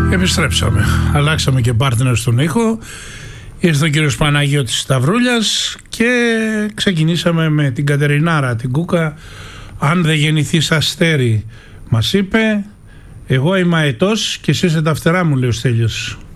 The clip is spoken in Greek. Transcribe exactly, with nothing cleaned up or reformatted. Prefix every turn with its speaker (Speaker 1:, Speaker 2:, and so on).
Speaker 1: Επιστρέψαμε. Αλλάξαμε και partner στον ήχο. Ήρθε ο κύριος Παναγιώτης Σταυρούλιας και ξεκινήσαμε με την Κατερινάρα, την Κούκα. Αν δεν γεννηθείς αστέρι, μας είπε. Εγώ είμαι αετός και εσύ είσαι τα φτερά μου, λέει ο Στέλιος.